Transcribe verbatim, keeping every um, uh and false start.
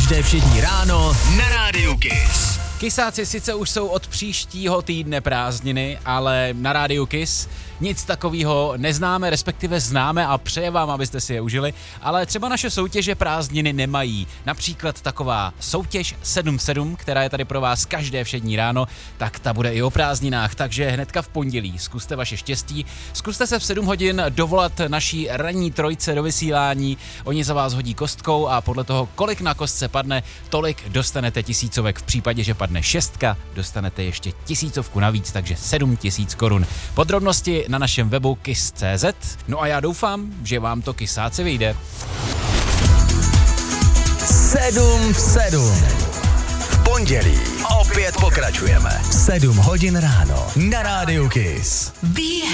Každé všední ráno na Rádiu Kiss. Kysáci sice už jsou od příštího týdne prázdniny, ale na Rádiu Kiss nic takového neznáme, respektive známe a přeje vám, abyste si je užili, ale třeba naše soutěže prázdniny nemají. Například taková soutěž sedm sedm, která je tady pro vás každé všední ráno, tak ta bude i o prázdninách, takže hnedka v pondělí zkuste vaše štěstí, zkuste se v sedm hodin dovolat naší ranní trojce do vysílání, oni za vás hodí kostkou a podle toho, kolik na kostce padne, tolik dostanete tisícovek. V případě, že padne šestka, dostanete ještě tisícovku navíc, takže sedm tisíc korun. Podrobnosti na našem webu kiss tečka cé zet. No a já doufám, že vám to kysáci vyjde. sedm v sedm. V pondělí opět pokračujeme. sedm hodin ráno na Rádiu Kiss. Be